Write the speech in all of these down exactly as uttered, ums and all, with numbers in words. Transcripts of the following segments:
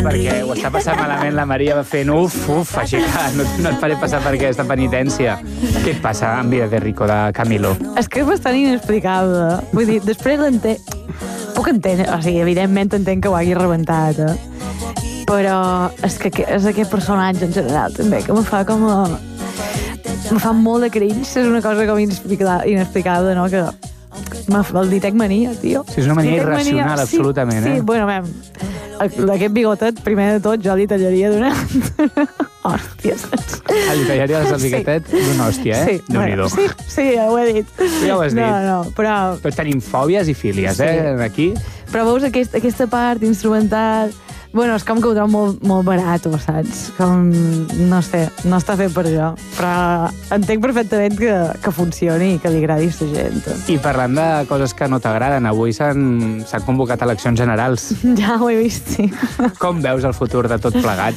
perquè ho està passant malament, la Maria va fent uf, uf, així que no, no et faré passar per aquesta penitència. Què et passa amb Vida de Rico, de Camilo? És que és bastant inexplicable. Vull dir, després l'entenc... Puc entendre, o sigui, evidentment entenc que ho hagi rebentat, eh? Però és que és aquest personatge en general també, que me fa com a... Me fa molt de cringe, és una cosa com inexplicable, no? Que el ditec mania, tio. Sí, és una mania irracional, mania. absolutament, sí, eh? Sí, bueno, mem, aquest bigotet, primer de tot, jo li tallaria d'una... Hòstia, saps? Ah, li tallaries el bigotet sí. d'una hòstia, eh? Sí, bueno, sí, sí, ja ho he dit. Ja ho has dit. No, no, però... Però tenim fòbies i fílies, sí. eh, aquí. Però veus aquest, aquesta part instrumental... Bueno, és com que ho trobo molt, molt barat, saps? Com, no sé, no està fet per jo. Però entenc perfectament que, que funcioni i que li agradi a la gent. I parlant de coses que no t'agraden, avui s'han convocat eleccions generals. Ja ho he vist, sí. Com veus el futur de tot plegat?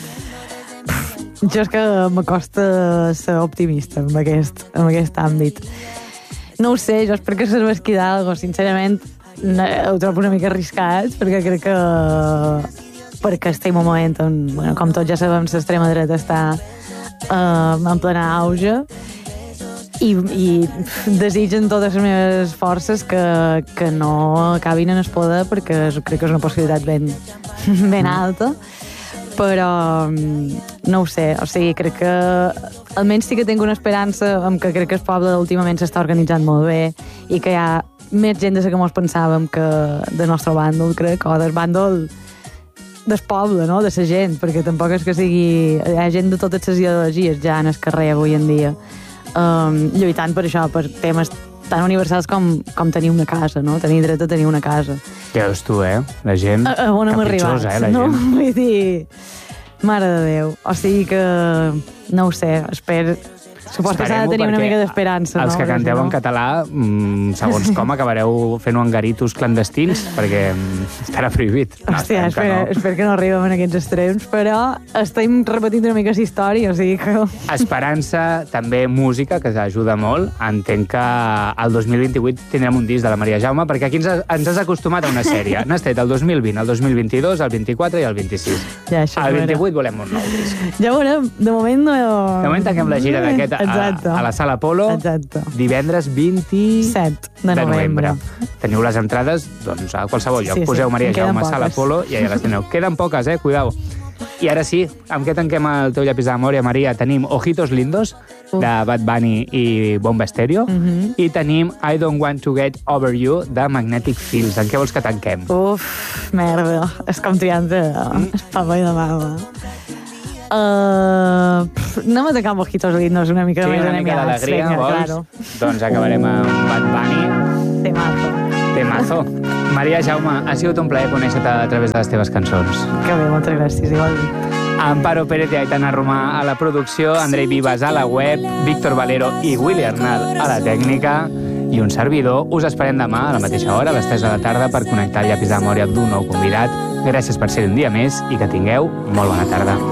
Jo és que m'acosta ser optimista en aquest, en aquest àmbit. No ho sé, jo espero que serveixi d'algo. Sincerament, ho trobo una mica arriscat, perquè crec que... perquè estem en un moment on, bueno, com tots ja sabem, l'extrema dreta està uh, en plena auge i, i desitgen totes les meves forces que, que no acabin en el poder, perquè crec que és una possibilitat ben, ben alta, però no ho sé, o sigui, crec que almenys sí que tinc una esperança en que crec que el poble últimament s'està organitzant molt bé i que hi ha més gent de la que mos pensàvem que del nostre bàndol, crec, o del bàndol del poble, no?, de la gent, perquè tampoc és que sigui... Hi ha gent de totes les ideologies ja en el carrer avui en dia, um, lluitant per això, per temes tan universals com, com tenir una casa, no?, tenir dret a tenir una casa. Ja veus tu, eh? La gent... A, a on hem arribat, eh, la no? gent. Vull dir... Mare de Déu. O sigui que... No ho sé, espero... Suposo que s'ha de tenir una mica d'esperança, no? Els que canteu no? en català, mmm, segons com, acabareu fent engaritos clandestins, perquè mm, estarà prohibit. No, Hòstia, espera, no. espero que no arribem en aquests extrems, però estem repetint una mica la història, o sigui que... Esperança, també música, que ajuda molt. Entenc que el dos mil vint-i-vuit tindrem un disc de la Maria Jaume, perquè aquí ens, ens has acostumat a una sèrie. N'has tret el dos mil vint, el dos mil vint-i-dos, el vint-i-quatre i el vint-i-sis. Ja, això el vint-i-vuit volem un nou disc. Ja veurem, de moment no... De moment tanquem la gira d'aquest a, a la Sala Apolo. Exacte. Divendres vint-i-set de novembre. Teniu les entrades, doncs, a qualsevol lloc. Sí, sí. Poseu Maria Jaume poques. Sala Apolo i allà les teniu. Queden poques, eh? Cuidao. I ara sí, amb què tanquem el teu llapis de memòria, Maria? Tenim Ojitos Lindos, uh. de Bad Bunny i Bomba Estéreo, uh -huh. i tenim I Don't Want to Get Over You, de Magnetic Fields. En què vols que tanquem? Uf, merda. És com triant de mm. papa i de mama. Uh, no me tocam Ojitos Lindos, una mica sí, més una mica d'alegria, vols? Claro. Doncs acabarem amb Bad Bunny. Temazo. Temazo. Maria Jaume, ha sigut un plaer conèixer-te a través de les teves cançons. Que bé, moltes gràcies, igualment. Amparo Pérez i Aitana Romà a la producció, Andrei Vives a la web, Víctor Valero i Willy Arnal a la tècnica, i un servidor. Us esperem demà a la mateixa hora, a les tres de la tarda, per connectar el llapis de memòria d'un nou convidat. Gràcies per ser un dia més i que tingueu molt bona tarda.